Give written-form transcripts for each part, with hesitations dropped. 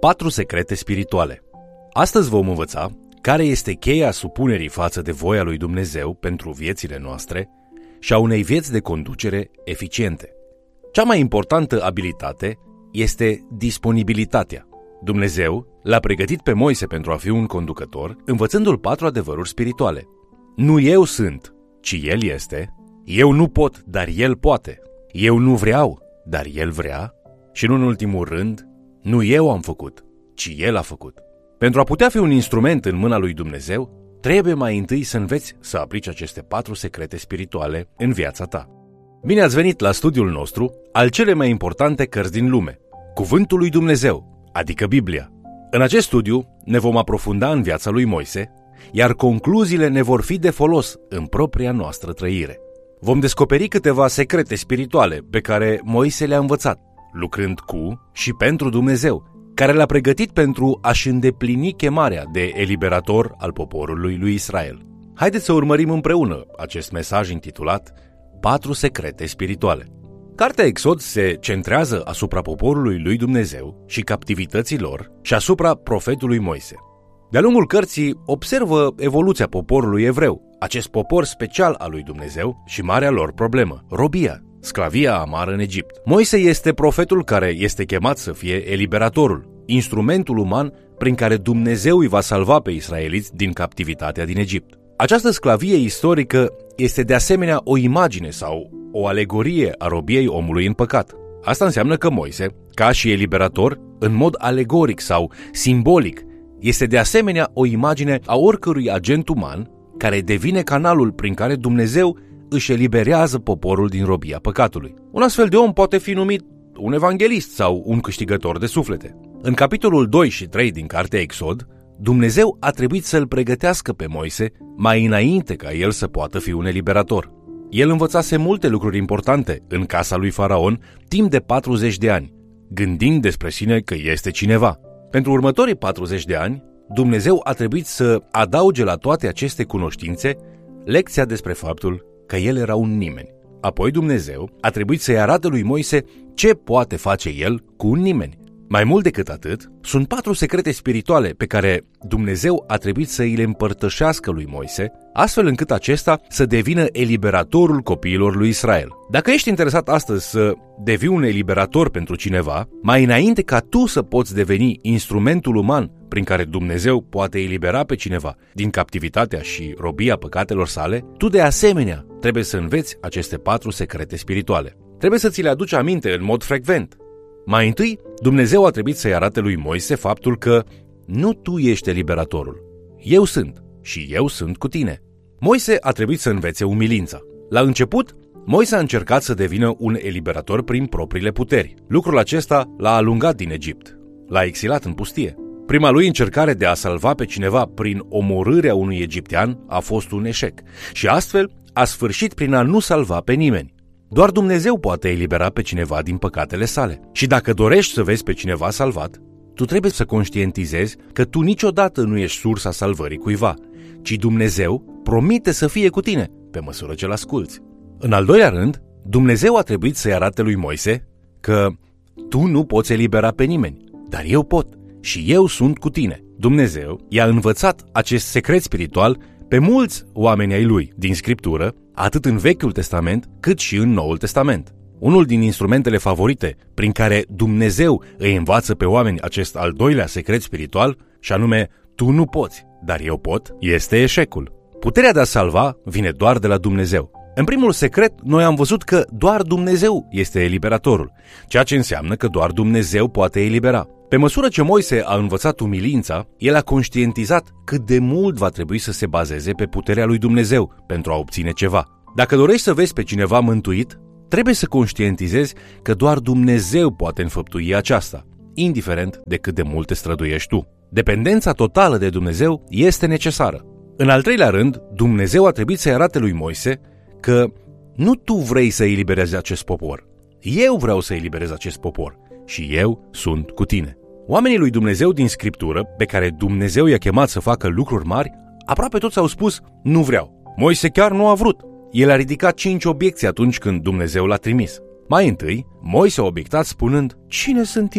4 secrete spirituale. Astăzi vom învăța care este cheia supunerii față de voia lui Dumnezeu pentru viețile noastre și a unei vieți de conducere eficiente. Cea mai importantă abilitate este disponibilitatea. Dumnezeu l-a pregătit pe Moise pentru a fi un conducător, învățându-l 4 adevăruri spirituale. Nu eu sunt, ci El este. Eu nu pot, dar El poate. Eu nu vreau, dar El vrea. Și nu în ultimul rând, nu eu am făcut, ci El a făcut. Pentru a putea fi un instrument în mâna lui Dumnezeu, trebuie mai întâi să înveți să aplici aceste 4 secrete spirituale în viața ta. Bine ați venit la studiul nostru al cele mai importante cărți din lume, Cuvântul lui Dumnezeu, adică Biblia. În acest studiu ne vom aprofunda în viața lui Moise, iar concluziile ne vor fi de folos în propria noastră trăire. Vom descoperi câteva secrete spirituale pe care Moise le-a învățat, lucrând cu și pentru Dumnezeu, care l-a pregătit pentru a-și îndeplini chemarea de eliberator al poporului lui Israel. Haideți să urmărim împreună acest mesaj intitulat 4 secrete spirituale. Cartea Exod se centrează asupra poporului lui Dumnezeu și captivității lor și asupra profetului Moise. De-a lungul cărții observă evoluția poporului evreu, acest popor special al lui Dumnezeu și marea lor problemă, robia, sclavia amară în Egipt. Moise este profetul care este chemat să fie eliberatorul, instrumentul uman prin care Dumnezeu îi va salva pe israeliți din captivitatea din Egipt. Această sclavie istorică este de asemenea o imagine sau o alegorie a robiei omului în păcat. Asta înseamnă că Moise, ca și eliberator, în mod alegoric sau simbolic, este de asemenea o imagine a oricărui agent uman care devine canalul prin care Dumnezeu își eliberează poporul din robia păcatului. Un astfel de om poate fi numit un evanghelist sau un câștigător de suflete. În capitolul 2 și 3 din cartea Exod, Dumnezeu a trebuit să-l pregătească pe Moise mai înainte ca el să poată fi un eliberator. El învățase multe lucruri importante în casa lui Faraon timp de 40 de ani, gândind despre sine că este cineva. Pentru următorii 40 de ani, Dumnezeu a trebuit să adauge la toate aceste cunoștințe lecția despre faptul că el era un nimeni. Apoi Dumnezeu a trebuit să-i arate lui Moise ce poate face el cu un nimeni. Mai mult decât atât, sunt 4 secrete spirituale pe care Dumnezeu a trebuit să îi le împărtășească lui Moise, astfel încât acesta să devină eliberatorul copiilor lui Israel. Dacă ești interesat astăzi să devii un eliberator pentru cineva, mai înainte ca tu să poți deveni instrumentul uman prin care Dumnezeu poate elibera pe cineva din captivitatea și robia păcatelor sale, tu de asemenea trebuie să înveți aceste 4 secrete spirituale. Trebuie să ți le aduci aminte în mod frecvent. Mai întâi, Dumnezeu a trebuit să-i arate lui Moise faptul că nu tu ești eliberatorul. Eu sunt și eu sunt cu tine. Moise a trebuit să învețe umilința. La început, Moise a încercat să devină un eliberator prin propriile puteri. Lucrul acesta l-a alungat din Egipt. L-a exilat în pustie. Prima lui încercare de a salva pe cineva prin omorârea unui egiptean a fost un eșec și astfel a sfârșit prin a nu salva pe nimeni. Doar Dumnezeu poate elibera pe cineva din păcatele sale. Și dacă dorești să vezi pe cineva salvat, tu trebuie să conștientizezi că tu niciodată nu ești sursa salvării cuiva, ci Dumnezeu promite să fie cu tine pe măsură ce-l asculți. În al doilea rând, Dumnezeu a trebuit să-i arate lui Moise că tu nu poți elibera pe nimeni, dar eu pot și eu sunt cu tine. Dumnezeu i-a învățat acest secret spiritual pe mulți oameni ai lui din Scriptură, atât în Vechiul Testament cât și în Noul Testament. Unul din instrumentele favorite prin care Dumnezeu îi învață pe oameni acest al doilea secret spiritual, și anume tu nu poți, dar eu pot, este eșecul. Puterea de a salva vine doar de la Dumnezeu. În primul secret, noi am văzut că doar Dumnezeu este eliberatorul, ceea ce înseamnă că doar Dumnezeu poate elibera. Pe măsură ce Moise a învățat umilința, el a conștientizat cât de mult va trebui să se bazeze pe puterea lui Dumnezeu pentru a obține ceva. Dacă dorești să vezi pe cineva mântuit, trebuie să conștientizezi că doar Dumnezeu poate înfăptui aceasta, indiferent de cât de mult te străduiești tu. Dependența totală de Dumnezeu este necesară. În al treilea rând, Dumnezeu a trebuit să-i arate lui Moise că nu tu vrei să eliberezi acest popor. Eu vreau să eliberez acest popor și eu sunt cu tine. Oamenii lui Dumnezeu din Scriptură, pe care Dumnezeu i-a chemat să facă lucruri mari, aproape toți au spus, nu vreau. Moise chiar nu a vrut. El a ridicat 5 obiecții atunci când Dumnezeu l-a trimis. Mai întâi, Moise a obiectat spunând, cine sunt eu?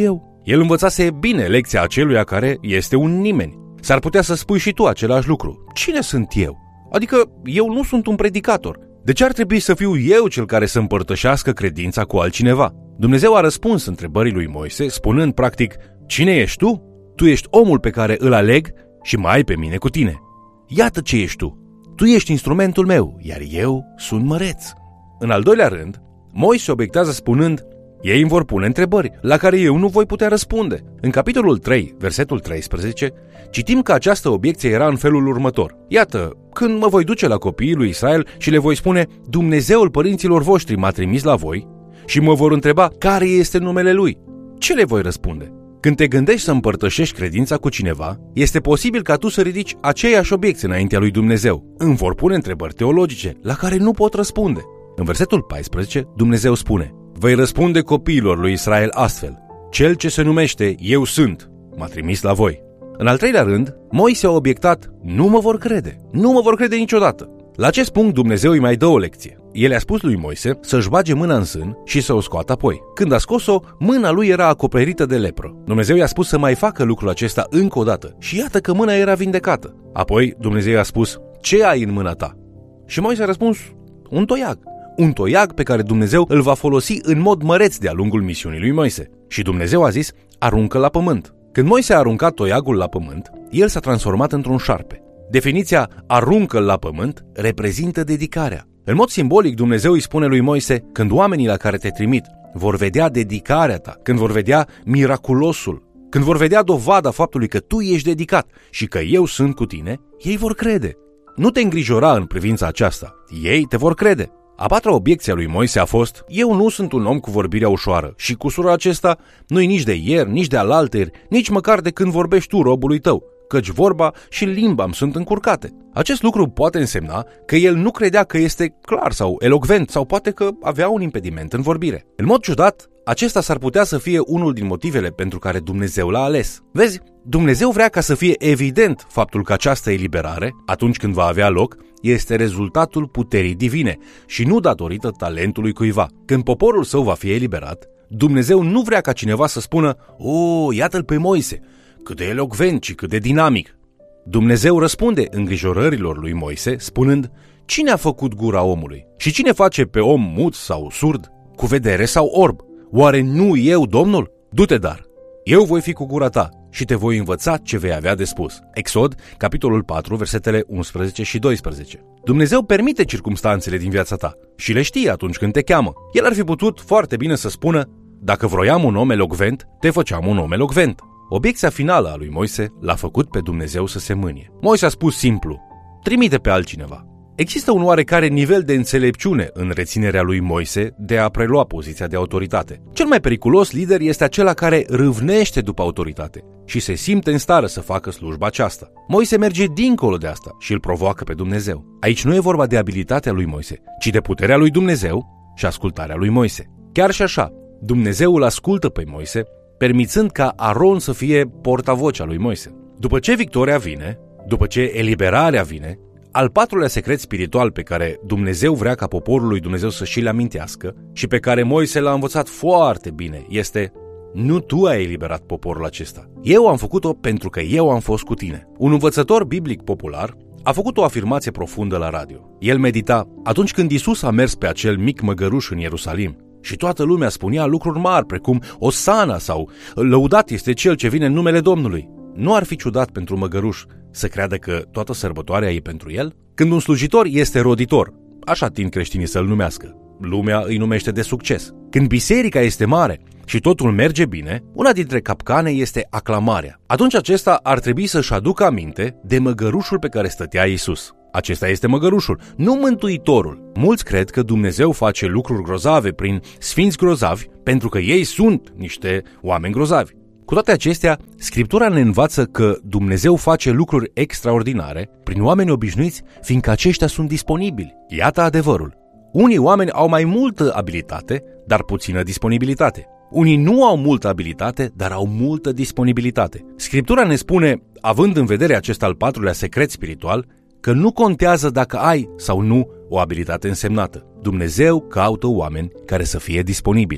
El învățase bine lecția aceluia care este un nimeni. S-ar putea să spui și tu același lucru. Cine sunt eu? Adică eu nu sunt un predicator. De ce ar trebui să fiu eu cel care să împărtășească credința cu altcineva? Dumnezeu a răspuns întrebării lui Moise, spunând practic: cine ești tu? Tu ești omul pe care îl aleg și mai ai pe mine cu tine. Iată ce ești tu. Tu ești instrumentul meu, iar eu sunt măreț. În al doilea rând, Moise obiectează spunând: ei îmi vor pune întrebări la care eu nu voi putea răspunde. În capitolul 3, versetul 13, citim că această obiecție era în felul următor: iată, când mă voi duce la copiii lui Israel și le voi spune: Dumnezeul părinților voștri m-a trimis la voi, și mă vor întreba care este numele lui, ce le voi răspunde? Când te gândești să împărtășești credința cu cineva, este posibil ca tu să ridici aceeași obiecție înaintea lui Dumnezeu. Îmi vor pune întrebări teologice la care nu pot răspunde. În versetul 14, Dumnezeu spune: vei răspunde copiilor lui Israel astfel: cel ce se numește Eu Sunt m-a trimis la voi. În al treilea rând, Moise a obiectat: nu mă vor crede, nu mă vor crede niciodată. La acest punct Dumnezeu îi mai dă o lecție. El i-a spus lui Moise să-și bage mâna în sân și să o scoată apoi. Când a scos-o, mâna lui era acoperită de lepră. Dumnezeu i-a spus să mai facă lucrul acesta încă o dată și iată că mâna era vindecată. Apoi Dumnezeu i-a spus: ce ai în mâna ta? Și Moise a răspuns: un toiag. Un toiag pe care Dumnezeu îl va folosi în mod măreț de-a lungul misiunii lui Moise. Și Dumnezeu a zis: aruncă la pământ. Când Moise a aruncat toiagul la pământ, el s-a transformat într-un șarpe. Definiția aruncă la pământ reprezintă dedicarea. În mod simbolic, Dumnezeu îi spune lui Moise: când oamenii la care te trimit vor vedea dedicarea ta, când vor vedea miraculosul, când vor vedea dovada faptului că tu ești dedicat și că eu sunt cu tine, ei vor crede. Nu te îngrijora în privința aceasta, ei te vor crede. A patra obiecție a lui Moise a fost: eu nu sunt un om cu vorbirea ușoară și cusurul acesta nu-i nici de ieri, nici de alaltăieri, nici măcar de când vorbești tu robului tău, căci vorba și limba îmi sunt încurcate. Acest lucru poate însemna că el nu credea că este clar sau elocvent, sau poate că avea un impediment în vorbire. În mod ciudat, acesta s-ar putea să fie unul din motivele pentru care Dumnezeu l-a ales. Vezi, Dumnezeu vrea ca să fie evident faptul că această eliberare, atunci când va avea loc, este rezultatul puterii divine și nu datorită talentului cuiva. Când poporul său va fi eliberat, Dumnezeu nu vrea ca cineva să spună: o, iată-l pe Moise, cât de elocvent și cât de dinamic. Dumnezeu răspunde îngrijorărilor lui Moise spunând: cine a făcut gura omului? Și cine face pe om mut sau surd, cu vedere sau orb? Oare nu eu, Domnul? Du-te dar, eu voi fi cu gura ta și te voi învăța ce vei avea de spus. Exod, capitolul 4, versetele 11 și 12. Dumnezeu permite circumstanțele din viața ta și le știe atunci când te cheamă. El ar fi putut foarte bine să spună: dacă vroiam un om elocvent, te făceam un om elocvent. Obiecția finală a lui Moise l-a făcut pe Dumnezeu să se mânie. Moise a spus simplu: trimite pe altcineva. Există un oarecare nivel de înțelepciune în reținerea lui Moise de a prelua poziția de autoritate. Cel mai periculos lider este acela care râvnește după autoritate și se simte în stare să facă slujba aceasta. Moise merge dincolo de asta și îl provoacă pe Dumnezeu. Aici nu e vorba de abilitatea lui Moise, ci de puterea lui Dumnezeu și ascultarea lui Moise. Chiar și așa, Dumnezeu îl ascultă pe Moise, permițând ca Aron să fie portavocea lui Moise. După ce victoria vine, după ce eliberarea vine, al patrulea secret spiritual pe care Dumnezeu vrea ca poporul lui Dumnezeu să și-l amintească și pe care Moise l-a învățat foarte bine este: nu tu ai eliberat poporul acesta. Eu am făcut-o pentru că eu am fost cu tine. Un învățător biblic popular a făcut o afirmație profundă la radio. El medita: atunci când Isus a mers pe acel mic măgăruș în Ierusalim și toată lumea spunea lucruri mari precum Osana sau lăudat este cel ce vine în numele Domnului, nu ar fi ciudat pentru măgăruș să creadă că toată sărbătoarea e pentru el? Când un slujitor este roditor, așa tind creștinii să-l numească, lumea îi numește de succes. Când biserica este mare și totul merge bine, una dintre capcane este aclamarea. Atunci acesta ar trebui să-și aducă aminte de măgărușul pe care stătea Iisus. Acesta este măgărușul, nu mântuitorul. Mulți cred că Dumnezeu face lucruri grozave prin sfinți grozavi pentru că ei sunt niște oameni grozavi. Cu toate acestea, Scriptura ne învață că Dumnezeu face lucruri extraordinare prin oameni obișnuiți, fiindcă aceștia sunt disponibili. Iată adevărul. Unii oameni au mai multă abilitate, dar puțină disponibilitate. Unii nu au multă abilitate, dar au multă disponibilitate. Scriptura ne spune, având în vedere acest al patrulea secret spiritual, că nu contează dacă ai sau nu o abilitate însemnată. Dumnezeu caută oameni care să fie disponibili.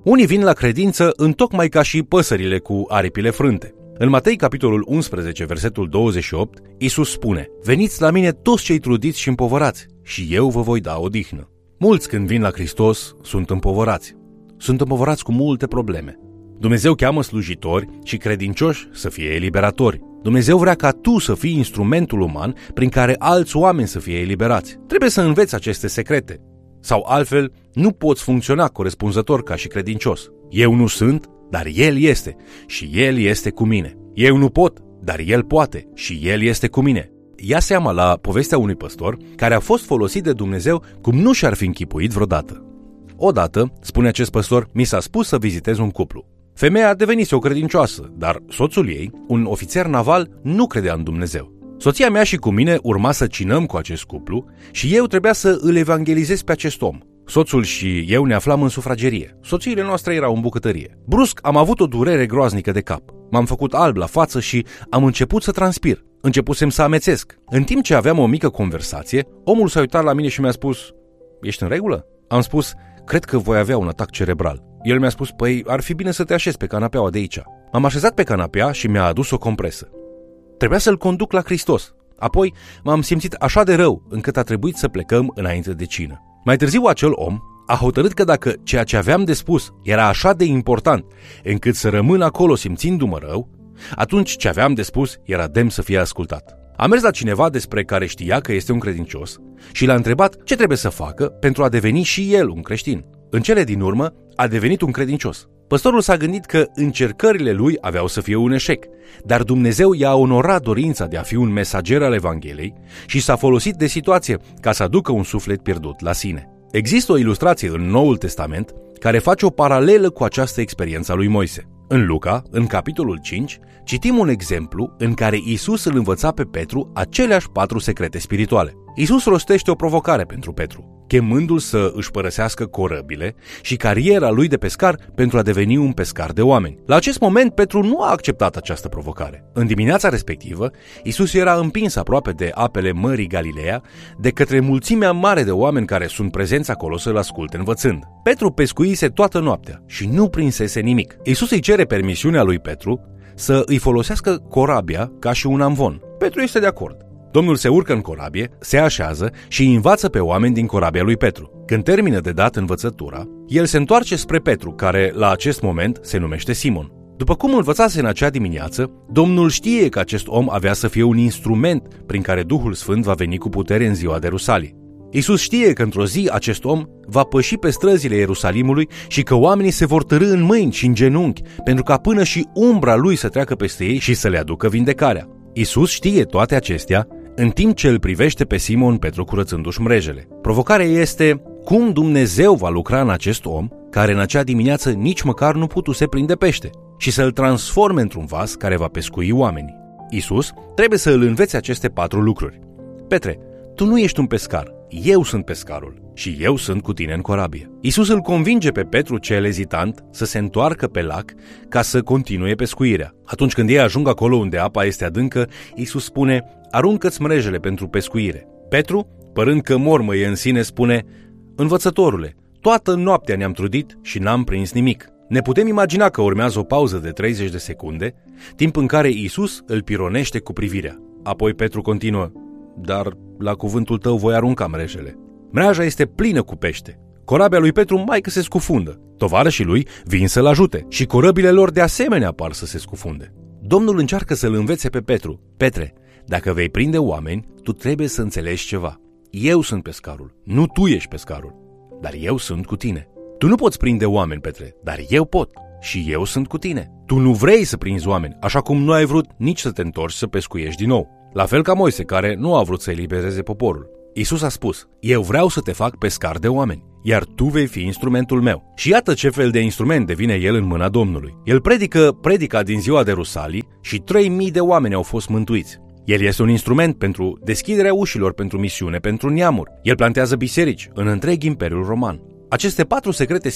Unii vin la credință întocmai ca și păsările cu aripile frânte. În Matei, capitolul 11, versetul 28, Iisus spune: veniți la mine toți cei trudiți și împovărați și eu vă voi da odihnă. Mulți când vin la Hristos sunt împovărați. Sunt împovărați cu multe probleme. Dumnezeu cheamă slujitori și credincioși să fie eliberatori. Dumnezeu vrea ca tu să fii instrumentul uman prin care alți oameni să fie eliberați. Trebuie să înveți aceste secrete. Sau altfel, nu poți funcționa corespunzător ca și credincios. Eu nu sunt, dar El este și El este cu mine. Eu nu pot, dar El poate și El este cu mine. Ia seama la povestea unui păstor care a fost folosit de Dumnezeu cum nu și-ar fi închipuit vreodată. Odată, spune acest păstor, mi s-a spus să vizitez un cuplu. Femeia devenise o credincioasă, dar soțul ei, un ofițer naval, nu credea în Dumnezeu. Soția mea și cu mine urma să cinăm cu acest cuplu și eu trebuia să îl evangelizez pe acest om. Soțul și eu ne aflam în sufragerie. Soțiile noastre erau în bucătărie. Brusc am avut o durere groaznică de cap. M-am făcut alb la față și am început să transpir. Începusem să amețesc. În timp ce aveam o mică conversație, omul s-a uitat la mine și mi-a spus: ești în regulă? Am spus: cred că voi avea un atac cerebral. El mi-a spus: păi ar fi bine să te așezi pe canapeaua de aici. M-am așezat pe canapea și mi-a adus o compresă. Trebuia să-l conduc la Hristos. Apoi m-am simțit așa de rău încât a trebuit să plecăm înainte de cină. Mai târziu acel om a hotărât că dacă ceea ce aveam de spus era așa de important încât să rămân acolo simțindu-mă rău, atunci ce aveam de spus era demn să fie ascultat. Am mers la cineva despre care știa că este un credincios și l-a întrebat ce trebuie să facă pentru a deveni și el un creștin. În cele din urmă a devenit un credincios. Păstorul s-a gândit că încercările lui aveau să fie un eșec, dar Dumnezeu i-a onorat dorința de a fi un mesager al Evangheliei și s-a folosit de situație ca să aducă un suflet pierdut la sine. Există o ilustrație în Noul Testament care face o paralelă cu această experiență a lui Moise. În Luca, în capitolul 5, citim un exemplu în care Iisus îl învăța pe Petru aceleași 4 secrete spirituale. Iisus rostește o provocare pentru Petru, chemându-l să își părăsească corăbile și cariera lui de pescar pentru a deveni un pescar de oameni. La acest moment, Petru nu a acceptat această provocare. În dimineața respectivă, Iisus era împins aproape de apele Mării Galileea de către mulțimea mare de oameni care sunt prezenți acolo să-l asculte învățând. Petru pescuise toată noaptea și nu prinsese nimic. Iisus îi cere permisiunea lui Petru să îi folosească corabia ca și un amvon. Petru este de acord. Domnul se urcă în corabie, se așează și îi învață pe oameni din corabia lui Petru. Când termină de dat învățătura, el se întoarce spre Petru, care la acest moment se numește Simon. După cum învățase în acea dimineață, Domnul știe că acest om avea să fie un instrument prin care Duhul Sfânt va veni cu putere în ziua de Rusalii. Iisus știe că într-o zi acest om va păși pe străzile Ierusalimului și că oamenii se vor târî în mâini și în genunchi, pentru ca până și umbra lui să treacă peste ei și să le aducă vindecarea. Iisus știe toate acestea în timp ce îl privește pe Simon Petru curățându-și mrejele. Provocarea este cum Dumnezeu va lucra în acest om care în acea dimineață nici măcar nu putuse prinde pește și să-l transforme într-un vas care va pescui oamenii. Iisus trebuie să îl învețe aceste 4 lucruri. Petre, tu nu ești un pescar, eu sunt pescarul și eu sunt cu tine în corabie. Iisus îl convinge pe Petru cel ezitant să se întoarcă pe lac ca să continue pescuirea. Atunci când ei ajung acolo unde apa este adâncă, Iisus spune: aruncă-ți mrejele pentru pescuire. Petru, părând că mormăie în sine, spune: învățătorule, toată noaptea ne-am trudit și n-am prins nimic. Ne putem imagina că urmează o pauză de 30 de secunde, timp în care Iisus îl pironește cu privirea. Apoi Petru continuă: dar la cuvântul tău voi arunca mrejele. Mreaja este plină cu pește. Corabia lui Petru mai că se scufundă. Tovarășii lui vin să-l ajute și corăbile lor de asemenea par să se scufunde. Domnul încearcă să-l învețe pe Petru: Petre, dacă vei prinde oameni, tu trebuie să înțelegi ceva. Eu sunt pescarul, nu tu ești pescarul, dar eu sunt cu tine. Tu nu poți prinde oameni, Petre, dar eu pot și eu sunt cu tine. Tu nu vrei să prinzi oameni, așa cum nu ai vrut nici să te întorci să pescuiești din nou. La fel ca Moise, care nu a vrut să elibereze poporul. Iisus a spus: eu vreau să te fac pescar de oameni, iar tu vei fi instrumentul meu. Și iată ce fel de instrument devine el în mâna Domnului. El predică predica din ziua de Rusalii și 3000 de oameni au fost mântuiți. El este un instrument pentru deschiderea ușilor pentru misiune pentru neamuri. El plantează biserici în întreg Imperiul Roman. Aceste 4 secrete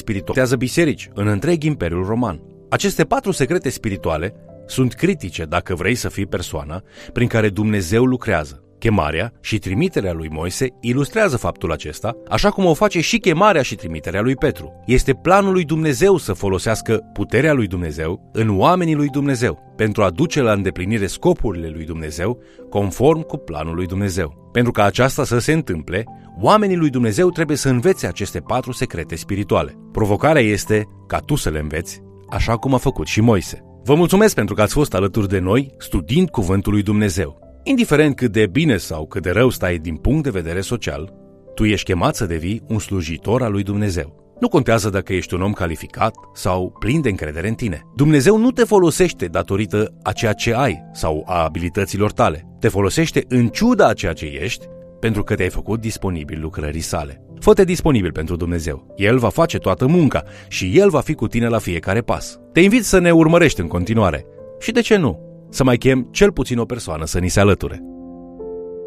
spirituale sunt critice dacă vrei să fii persoana prin care Dumnezeu lucrează. Chemarea și trimiterea lui Moise ilustrează faptul acesta, așa cum o face și chemarea și trimiterea lui Petru. Este planul lui Dumnezeu să folosească puterea lui Dumnezeu în oamenii lui Dumnezeu, pentru a duce la îndeplinire scopurile lui Dumnezeu, conform cu planul lui Dumnezeu. Pentru ca aceasta să se întâmple, oamenii lui Dumnezeu trebuie să învețe aceste 4 secrete spirituale. Provocarea este ca tu să le înveți, așa cum a făcut și Moise. Vă mulțumesc pentru că ați fost alături de noi, studiind Cuvântul lui Dumnezeu. Indiferent cât de bine sau cât de rău stai din punct de vedere social, tu ești chemat să devii un slujitor al lui Dumnezeu. Nu contează dacă ești un om calificat sau plin de încredere în tine. Dumnezeu nu te folosește datorită a ceea ce ai sau a abilităților tale. Te folosește în ciuda a ceea ce ești, pentru că te-ai făcut disponibil lucrării sale. Fă-te disponibil pentru Dumnezeu. El va face toată munca și El va fi cu tine la fiecare pas. Te invit să ne urmărești în continuare. Și de ce nu? Să mai chem cel puțin o persoană să ni se alăture.